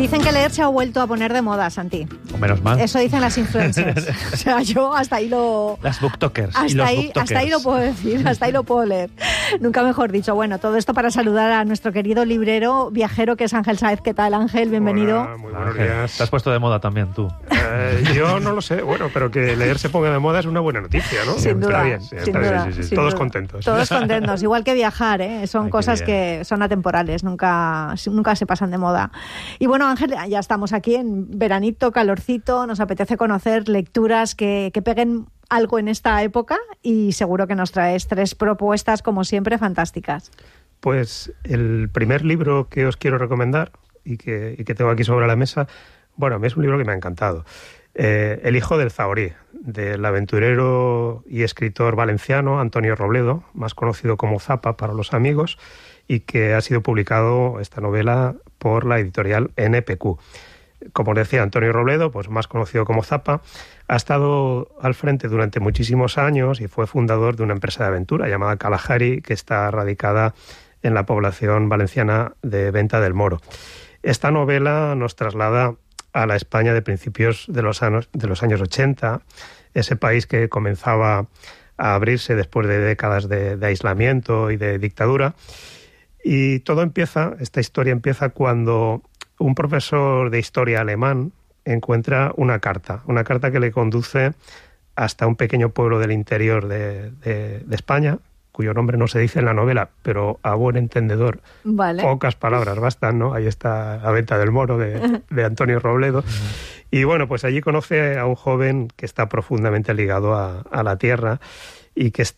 Dicen que leer se ha vuelto a poner de moda, Santi. O menos mal. Eso dicen las influencers. O sea, yo hasta ahí lo... Las booktokers. Hasta ahí lo puedo decir, hasta ahí lo puedo leer. Nunca mejor dicho. Bueno, todo esto para saludar a nuestro querido librero viajero que es Ángel Sáez. ¿Qué tal, Ángel? Bienvenido. Hola, muy buenos días. Te has puesto de moda también, tú. Yo no lo sé, bueno, pero que leer se ponga de moda es una buena noticia, ¿no? Sin duda. Está bien. Sí. Todos contentos. Todos contentos, igual que viajar, ¿eh? Son cosas que son atemporales, nunca se pasan de moda. Y bueno, Ángel, ya estamos aquí en veranito, calorcito, nos apetece conocer lecturas que peguen algo en esta época y seguro que nos traes 3 propuestas, como siempre, fantásticas. Pues el primer libro que os quiero recomendar y que tengo aquí sobre la mesa, bueno, a mí es un libro que me ha encantado. El hijo del Zahorí, del aventurero y escritor valenciano Antonio Robledo, más conocido como Zapa para los amigos, y que ha sido publicado esta novela por la editorial NPQ. Como decía, Antonio Robledo, pues más conocido como Zapa, ha estado al frente durante muchísimos años y fue fundador de una empresa de aventura llamada Kalahari, que está radicada en la población valenciana de Venta del Moro. Esta novela nos traslada a la España de principios de los años 80, ese país que comenzaba a abrirse después de décadas de aislamiento y de dictadura. Y esta historia empieza cuando un profesor de historia alemán encuentra una carta que le conduce hasta un pequeño pueblo del interior de España, cuyo nombre no se dice en la novela, pero a buen entendedor, vale, pocas palabras bastan, ¿no? Ahí está La Venta del Moro de Antonio Robledo. Y bueno, pues allí conoce a un joven que está profundamente ligado a la tierra y que